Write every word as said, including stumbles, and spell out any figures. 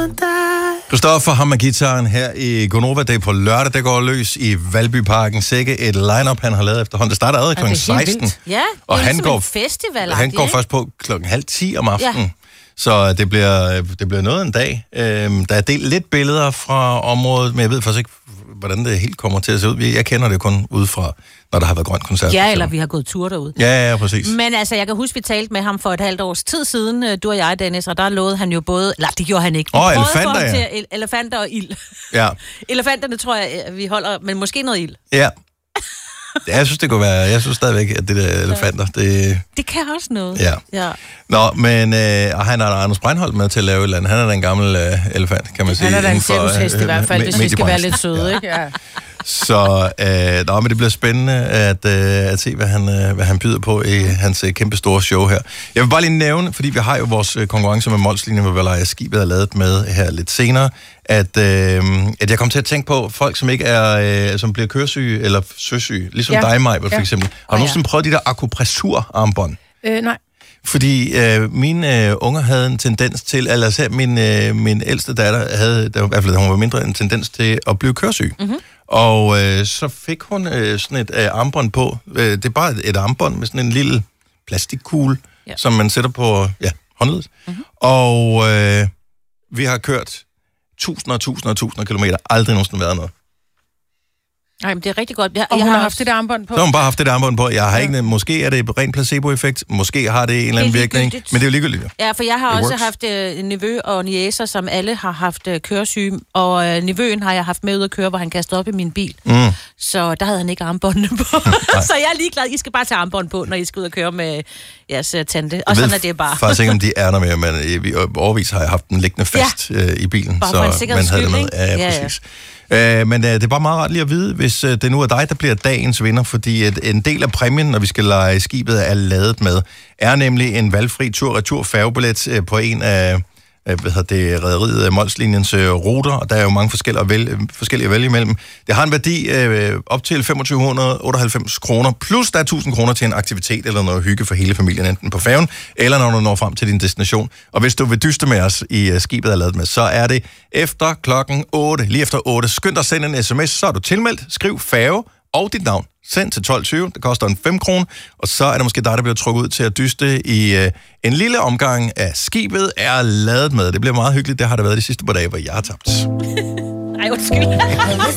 Christoffer har med gitaren her i Gonova. Det er på lørdag, der går løs i Valbyparken. Sikke et line-up, han har lavet efterhånden. Det starter allerede klokken seksten. Ja, og han ligesom går, en festival. Han går først på klokken halv ti om aftenen. Ja. Så det bliver, det bliver noget en dag. Øhm, der er delt lidt billeder fra området, men jeg ved faktisk ikke, hvordan det helt kommer til at se ud. Jeg kender det kun udefra, når der har været grøn koncert. Ja, eller vi har gået tur derude. Ja, ja, præcis. Men altså, jeg kan huske, vi talte med ham for et halvt års tid siden, du og jeg, Dennis, og der lovede han jo både... Nej, det gjorde han ikke. Åh, oh, elefanter, ja. Til elefanter og ild. Ja. Elefanterne tror jeg, vi holder, men måske noget ild. Ja. Jeg synes, det kunne være... Jeg synes stadigvæk, at det der elefanter, det... Det kan også noget. Ja. Ja. Nå, men øh, og han har Anders Breinholt med til at lave et eller andet. Han er den gamle øh, elefant, kan man sige. Han er da en cirkushest i hvert fald, hvis vi skal være lidt søde, ikke? Ja. Så øh, nå, men det bliver spændende at, øh, at se, hvad han, øh, hvad han byder på i hans øh, kæmpe store show her. Jeg vil bare lige nævne, fordi vi har jo vores øh, konkurrence med Molslinjen, hvor vi leger skibet er lavet med her lidt senere, at, øh, at jeg kom til at tænke på folk, som ikke er, øh, som bliver køresyge eller søsyge, ligesom ja. dig, Maj, for ja. eksempel. Har du oh, nogensinde ja. prøvet de der akupressurarmbånd? Øh, nej. Fordi øh, mine øh, unger havde en tendens til, eller selv min, øh, min ældste datter havde, der, i hvert fald da hun var mindre, en tendens til at blive køresyg. Mm-hmm. Og øh, så fik hun øh, sådan et øh, armbånd på. Øh, det er bare et, et armbånd med sådan en lille plastikkugle, ja. som man sætter på ja, håndledet. Mm-hmm. Og øh, vi har kørt tusinder og tusinder og tusinder af kilometer. Aldrig nogensinde været noget. Nej, men det er rigtig godt. Jeg, og jeg hun har har haft det armbånd på? Så har hun bare haft det armbånd på. Jeg har ja. ikke, måske er det et rent placebo-effekt. Måske har det en eller anden virkning. Men det er jo ligegyldigt. Ja, for jeg har It også works. haft øh, en nevø og niæser, som alle har haft øh, køresyge. Og øh, nevøen har jeg haft med ud at køre, hvor han kastede op i min bil. Mm. Så der havde han ikke armbåndene på. Så jeg er ligeglad. I skal bare tage armbånd på, når I skal ud og køre med jeres uh, tante. Og sådan er det bare. Jeg ved faktisk ikke, om de er der med, men i overvis har jeg haft den liggende fast ja. øh, i bilen. Bare så for en sikkerheds man havde skyld, det med. Ja, ja, ja, præcis. Ja. Øh, men øh, det er bare meget rart lige at vide, hvis øh, det nu er dig, der bliver dagens vinder, fordi at en del af præmien, når vi skal lege skibet, er ladet med, er nemlig en valgfri tur-retur færgebillet øh, på en af hvad hedder det, rederiet Molslinjens øh, ruter, og der er jo mange forskellige at vælge, forskellige at vælge imellem. Det har en værdi øh, op til to tusind fem hundrede og otteoghalvfems kroner, plus der er tusind kroner til en aktivitet eller noget hygge for hele familien, enten på færgen, eller når du når frem til din destination. Og hvis du vil dyste med os i uh, skibet er lavet med, så er det efter klokken otte, lige efter otte. Skynd dig at sende en sms, så er du tilmeldt. Skriv færge og dit navn. Send til tolv tyve, det koster en fem kroner, og så er det måske dig, der bliver trukket ud til at dyste i øh, en lille omgang af skibet er ladet med. Det bliver meget hyggeligt, det har det været de sidste par dage, hvor jeg har tabt. Ej, undskyld.